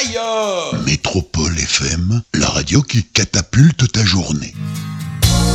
aïe. Métropole FM, la radio qui catapulte ta journée.